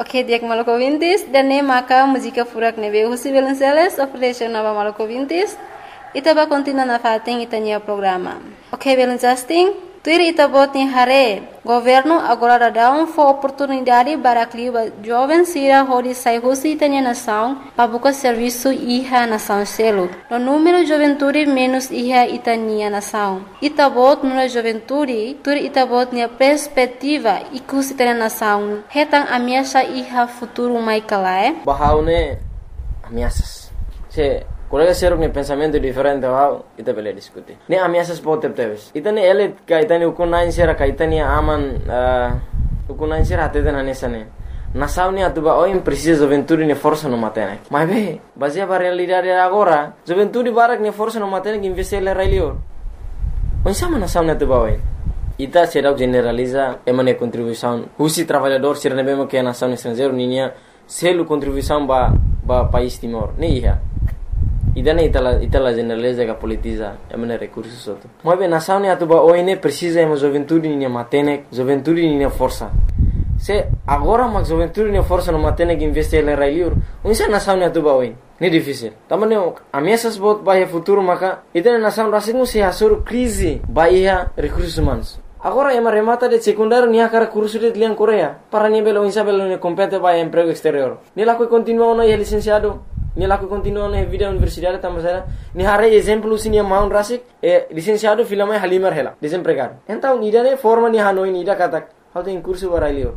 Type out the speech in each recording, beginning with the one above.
Oke, diak Maluku Vintis dan ne maka música furak nebe husi Belenceles operation nova Maluku Vintis. Ita ba continua na fating itanya programa. Oke, Belencasting, tuir ita bot ni hare. Governo agora dá for oportunidade para clima jovem sira hodi sai husi itanya nação para buscar serviço iha nação selo. No número juventude menos iha itania nação. Ita bot no juventude, tuir ita bot ni perspectiva ikusi itanya nação. Hetang ameaça iha futuro mai kalae. Bahaune ameaças. Se colega ser um pensamento diferente ao ita bele discutir. Ne ameaças pode ter. Ita ne ele kaitani ukunain sera kaitani aman ukunain sera até na nessa ne. Nação ne atuba oi precisa juventude ne força no matene. Mas be, baseia para realidade agora, juventude barak ne força no matene que investir le railio. Onde sama nação ne atuba oi. Ita será generaliza emane contribuição. Husi trabalhador ser ne bemo que a nação estrangeiro ninha selo contribuição ba país Timor. Ne ia. Idane itala generaliza que politiza emane recursos outro. Mas bem nação ne atuba oi ne precisa ema juventude ninha matene, juventude ninha força. Se agora mas juventude ninha força no matene que investir le railio. Onde nação ne atuba oi. Ne difícil. Também ameaças bot bahia futuro maka itane nação rasingu se hasur crise bahia recursos humanos. Agora ema remata de secundário nia cara curso de liang Coreia. Para nia belo insa belo ne compete bahia emprego exterior. Ni laku continua no licenciado. Ni laku continua na vida universidade tamasera. Ni hare exemplo sini maun rasik licenciado filame halimar hela desempregado. Então nidane forma ni hanoi nida katak. How tem curso barailio.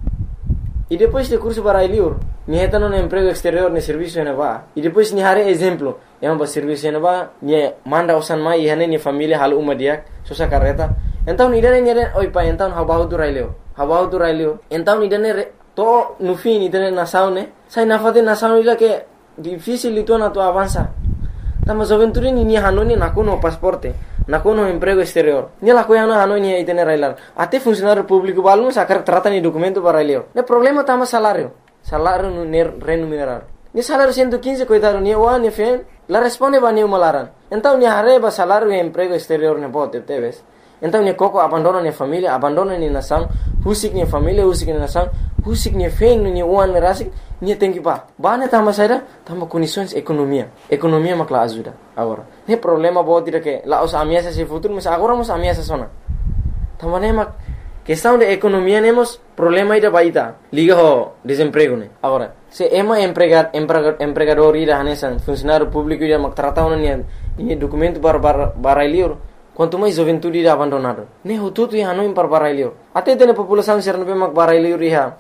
E depois de curso barailio, ni hetano no emprego exterior ne serviço ena ba. E depois ni hare exemplo, ema ba serviço ena ba, ni manda usan mai hane ni família hal uma dia, sosa carreta. Então nidane oi pa então habahu tu railio. Então nidane to no fim nidane nação ne. Sai na fate nação ila que difícil itu na tu avança. Tama juventude ni hanoni nakuno pasporte. Nakuno emprego exterior. Ni la coiana hanoni itene railar. Até funcionário público balum sacar trata ni documento para railio. Ne problema tama salário. Salário no remunerar. Ni salário 115 coitado ni o ni fen. La responde ba ni malaran. Então ni hareba salário e emprego exterior ne bote teves. Então ni coco abandona ni família, abandona ni nação, husik ni família, husik ni nação, husik ni fen ni uan rasik. Ni tem que ba tama saída tama condições economia makla ajuda agora ne problema boa tira que lá os ameaças se futuro mas agora nos ameaças sona tama ne mak questão de economia nemos problema ida baita liga ho desemprego ne agora se ema empregador ida hanesan funcionário público ida mak trata ona ni documento para lior quanto mais juventude ida abandonado ne ho tudo ia no para lior até tem população ser no mak para lior ia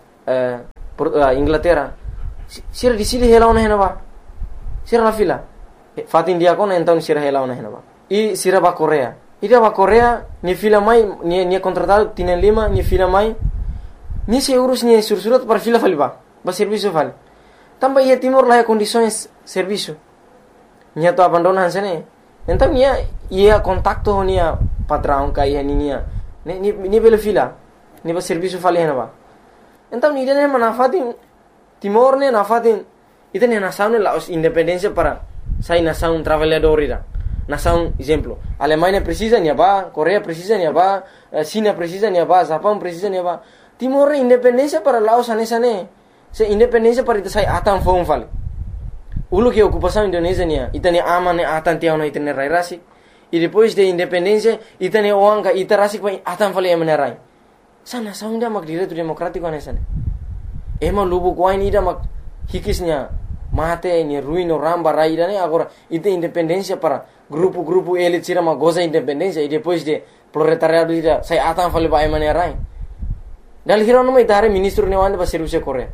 Inglaterra sira di sini hela ona henaba sira la fila fatin dia kona então sira hela ona henaba e sira ba Coreia ida ba Coreia ni fila mai ni contratado tienen lima ni fila mai ni se urus ni sursurat para fila faliba ba serviço fali tamba ia Timor lá condições serviço ni to abandonan sene então ia contacto nia patrão kai nia ni bela fila ni ba serviço fali henaba então ni dene manafatin Timor ne nafatin ita ne nação ne la independência para sai nação trabalhador ira nação exemplo Alemanha precisa ni ba Coreia precisa ni ba China precisa ni ba Japão precisa ni ba Timor ne independência para Laos anesa ne se independência para ita sai atan fom fale ulu que ocupação Indonésia ne ita ne aman ne atan tiao ne ita ne rai rasi e depois de independência ita ne oanga ita rasi pa atan fale emane rai sa nação ida mak direito democrático anesa ne ema lubu kuain ida mak hikisnya mate ni ruino ramba raida ne agora ite independência para grupo elite sira ma goza independência e depois de proletariado ida sai atan fale ba emane rai dal hirono mai tare ministro ne wande ba serviço Coreia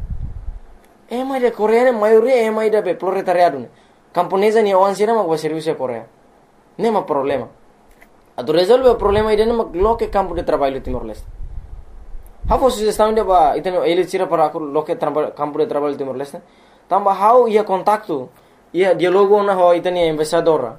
ema de Coreia ne maioria ema ida be proletariado ne camponesa ni wan sira ma ba serviço Coreia nema problema ado resolve o problema ida ne mak loke campo de trabalho Timor-Leste. How sugestão de ba iteno ele tira para loke campo de trabalho Timor-Leste. Tamba how ia contacto ia dialogo na ho iteni embaixador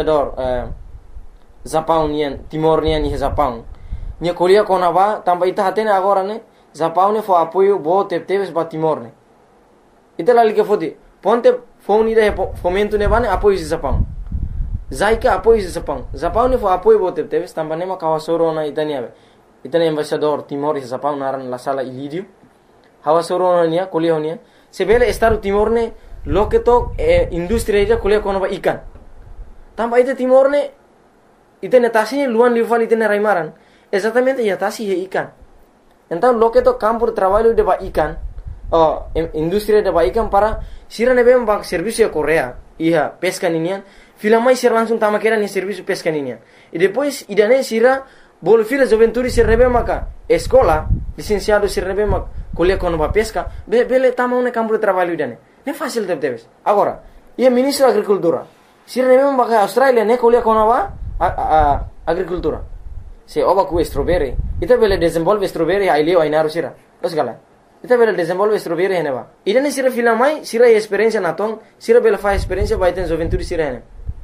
Japão nian Timor nian ia Japão. Nia Coreia kona ba tamba ita hatene agora ne Japão ne fo apoio bo teves ba Timor ne. Ita lali que fodi ponte phone ida fomento ne ba ne apoio Japão. Zaika apoio Japão ne fo apoio bo teves tamba ne ma kawasoro na itani ave. Itani embaixador Timor e Japão naran la sala Ilírio. hawa soronia kuliah honia sebele Estado Timor ne loke to industri ida kuliah kono ba ikan tamba ite Timor ne ite netasi luan liufal ite raimaran exatamente ya tasi he ikan então loke to campo de trabalho de ba ikan industri de ba ikan para sira ne bem ba serviço de Coreia ia pesca ninian filamai sira langsung tama kera ni serviço pesca ninian e depois idane sira bolo fila juventude sira nebe maka escola licenciado sira nebe mak kuliah kono ba pesca bele tama un campo de trabalho idane ne fácil debes agora ia ministro da agricultura sira nebe maka Australia ne kuliah kono ba agricultura se oba ku strawberry ita bele desenvolve strawberry ai leo ai naru sira los gala ita bele desenvolve strawberry hene ba idane sira filamai sira experiência naton sira bele fa experiência ba iten juventude sira hene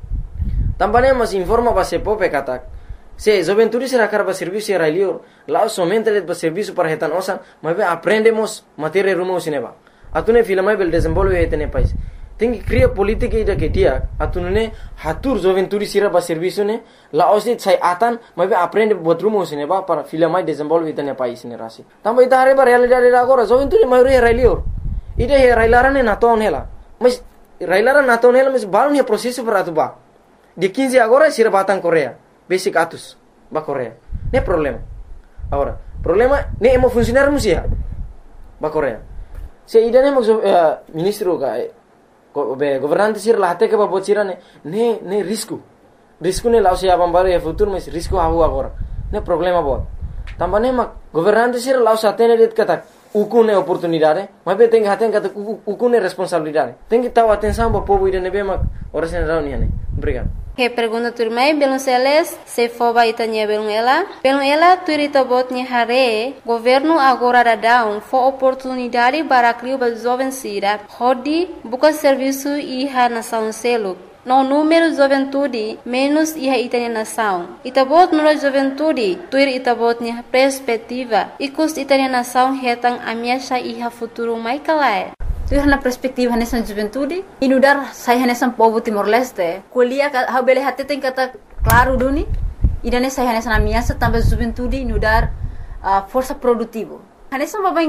tambane mas informa ba se pope katak se juventude sira karba serviço sira leo lá somente de serviço para retan osan mas aprendemos matéria rumo sineba atune filamai bele desenvolve etene país tem que criar política ida que dia atune hatur juventude sira ba serviço ne la osit sai atan mas aprende buat rumo sineba para filamai desenvolve etene país ne rasi tamba ita are ba realidade agora juventude maioria railio ida he railarane naton hela mas railara naton hela mas balon he processo para atuba de 15 agora sira batang Coreia basic atus ba Coreia ne problema agora problema ne emo funcionar musia ba Coreia se ida ne ministro ka governante sir la hate ke ba bocira ne risco ne lao se abambare e futuro mas risco hawo agora ne problema bo tambane mak governante sir lao sa tene det kata ukune oportunidade mas be tem haten kata ukune responsabilidade tem que taw atenção ba povo ida ne be mak ora sen reunião ne obrigado. Que pergunta turmai belum seles se foba itanya belum ela turita botnya hare governo agora da down for oportunidade para criar ba jovem sira hodi buka serviço iha nação selo no número juventude menos iha itanya nação itabot no juventude tuir itabotnya perspectiva ikus itanya nação hetang amiasha iha futuro mai kalai tu na perspektiva nessa juventude inudar saya nessa povo Timor Leste kuliah ha bele hatte tem kata claro duni idane saya nessa na minha também juventude inudar força produtivo nessa babang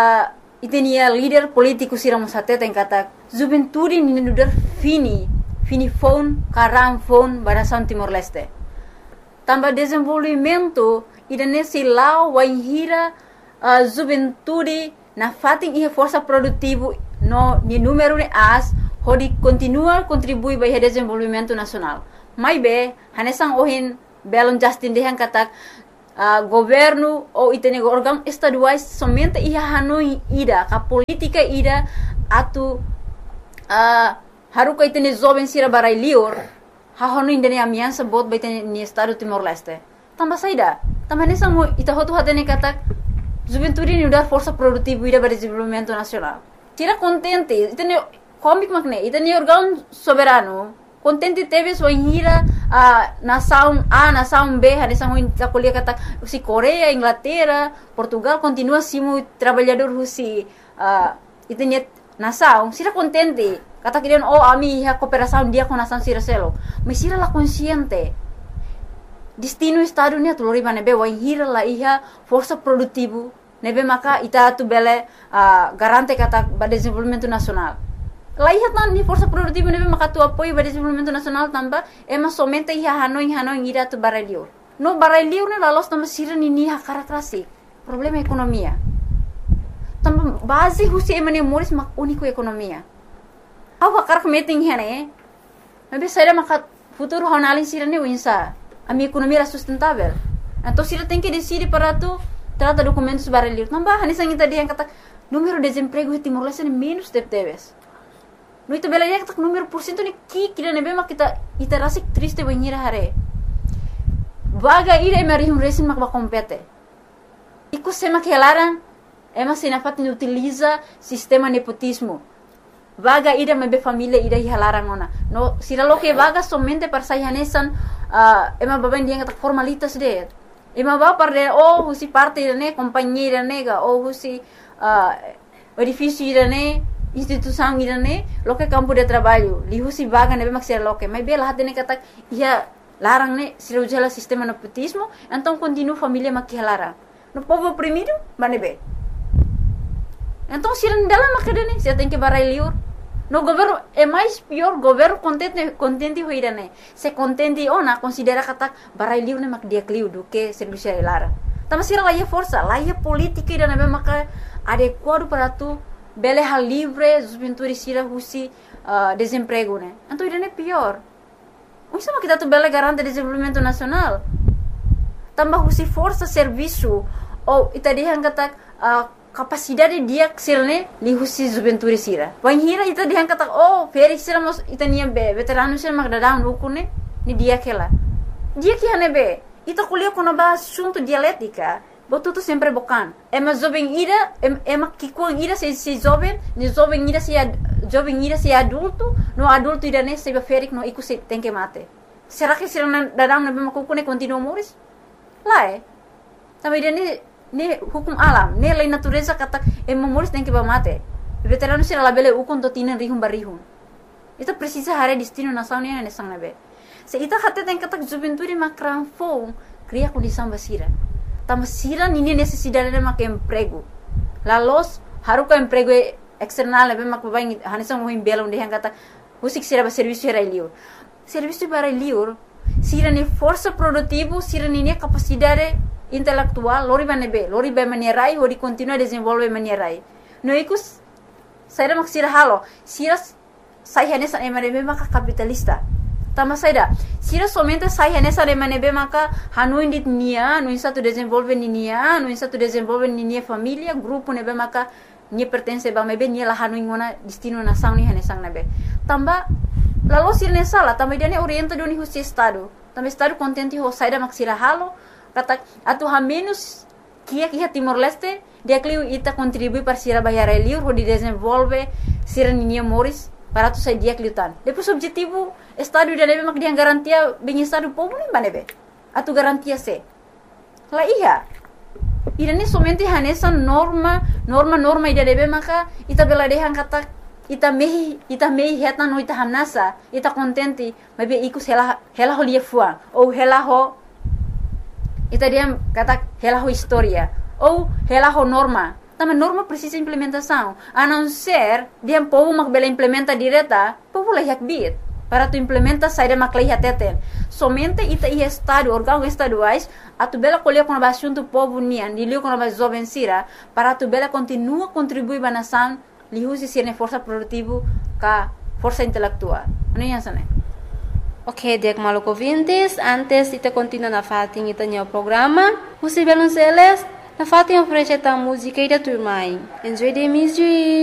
itenia líder político siramos hatte tem kata juventude inudar fini phone karam phone barasan Timor Leste também desenvolvimento idane silau waihira juventude na fating ia força produtivo no ni número de as hodi continua contribui para o desenvolvimento nacional mai be hanesang ohin belon Justin dehan katak governo ou itene órgão estaduais somente ia hanoi ida ka política ida atu haruka itene jovem sira barai lior ha hono indene amiança bot baitene ni estado Timor Leste tamba saida tamba hanesang ita hotu hatene katak juventude ni udar força produtiva ida para desenvolvimento nacional. Tira contente, itene comic magne, itene órgão soberano. Contente teve sua inhira nação A, nação B, a nação da colher kata si Coreia, Inglaterra, Portugal continua simo trabalhador rusi itene nação. Tira contente, kata kirian ami ha cooperação dia com nação sira selo. Mas sira la consciente. Destino estado ni atulori nebe waihira la iha força produtivo nebe maka ita tu bele garante kata ba desenvolvimento nacional la iha tan ni força produtivo nebe maka tu apoio ba desenvolvimento nacional tamba ema somente iha hanoi ira tu barelio no barelio ne la los tamba sira ni ha karakterasi problema ekonomia tamba base husi emane moris mak único ekonomia awa karak meeting hene nebe saira maka futuro honalin sira ne winsa a minha economia era sustentável. Então, se ela tem que decidir para tu trata documentos barulhos, não vai, nessa ainda dia kata número de desemprego em Timor Leste menos de teves. No itu bela dia kata número por cento ni kira nebe mak kita rasa triste banhira hare. Vaga ira emerihum resin mak compete. Iku sema que elaran ema sinafat ni utiliza sistema nepotismo. Vaga ida mebe família ida hilaran ona. No sira lo que vaga somente para sayanesan ema baban dia kata formalitas de. Ema ba para husi parte ne companhia nega ou husi edifício ne instituição ne lo que campo de trabalho. Li husi vaga nebe maksir lo que. Mas bela hatene kata ia larang ne sira ujala sistema nepotismo, então continua família mak hilaran. No povo oprimido, manebe. Então, se não dela macadane, você tem que barai liur. No governo é mais pior, governo contente hoira né. Se contente ona considera kata barai liur né mak dia kliu do que serviço lara. Tama sira lá é força, lá é política ida né maka adequado para tu bele hal livre, os pintores sira husi desemprego né. Então ida né pior. Isso mas kita tu bele garante desenvolvimento nacional. Tambah husi força serviço ou ita dihan kata capacidade dia ksilne li husi juventude sira. Wan hira ita dihan kata feri sira mos ita niam be veterano sira mak dadam lukune ni dia kela. Dia que hane be ita kuliah kono ba assunto dialética. Botuto sempre bocan. Ema jovem ira ema kikuang ira se jovem, ni jovem ira se adulto, no adulto ira ne se ferik no iku se tem que mate. Será que sira dadam na be makukune continua moris? Lá Também ira ne hukum alam, ne lei natureza kata moris tem que ba mate. Veterano sira labele ukon to tinan rihum barihum. Ita precisa hare destino nação ne sang nabe. Se ita hate tem kata juventude makran fo, cria condição basira. Tama sira nini necessidade de mak emprego. Lalos haruka emprego external nabe mak babai hanisang mo himbela onde yang kata usik sira ba serviço era liur. Serviço para liur sira ni força produtivo, sira ni capacidade intelectual, lori ba manierai, hori continua desenvolve manierai. No ikus saira mak sira halo, sira sai hanesa emanebe maka capitalista. Tama saida, sira somente sai hanesa emanebe maka hanuin dit nia, no insa tu desenvolve nia, no insa tu desenvolve nia família, grupo nebe maka ni pertence ba mebe ni la hanuin ngona destino nação ni hanesang nebe. Tamba lalu sira nesa la, tamba dia ne orienta doni husi estado. Tamba estado contente ho saida mak sira halo. Kata atu ha menos kia Timor Leste dia kliu ita contribui para sira bayar liur ho di desenvolve sira ninia moris para tu sai dia kliutan. Depois objetivo estado dia nebe mak dia garantia bem estado povo nem banebe. Atu garantia se. La iya. Ida ne somente hanesa norma ida nebe maka ita bela dehan kata ita mehi heta no ita hanasa ita contente mabe ikus hela ho lia fuang ou hela ho ita dia kata hela ho história ou hela ho norma. Tama norma precisa implementação. A não ser dia povo mak bela implementa direta, povo lah yak bit. Para tu implementa saída mak lah teten. Somente ita ia estado, órgãos estaduais, a tu bela colher com a assunto povo nian, dilio com a jovem sira, para tu bela continua contribuir ba nação, li usi sirne força produtivo ka força intelectual. Ano yan sana? Ok, dek maluco vintes, antes ita continua na fating ita nyo programa. Musi belon seles, na fating oferece ta música ida turmai. Enjoy the music.